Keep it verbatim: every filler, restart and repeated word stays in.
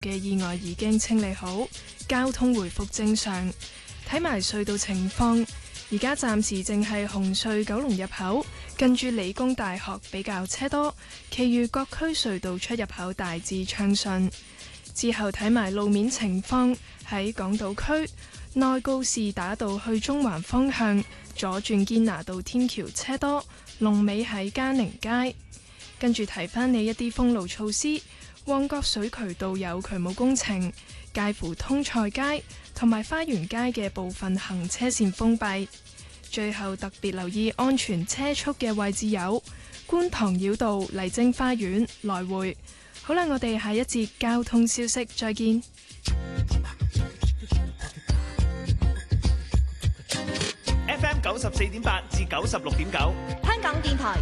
嘅意外已經清理好，交通回復正常。睇埋隧道情況，而家暫時淨係紅隧九龍入口近住理工大學比較車多，其餘各區隧道出入口大致暢順。之後睇埋路面情況，喺港島區內告士打道去中環方向左轉堅拿道天橋車多，龍尾喺嘉寧街。跟住提返你一啲封路措施，旺角水渠道有渠務工程，介乎通菜街同埋花園街嘅部分行車線封閉。最後特別留意安全車速嘅位置有觀塘繞道麗晶花園來回。好啦，我哋下一節交通消息再見。 F M 九十四點八至九十六點九， 香港電台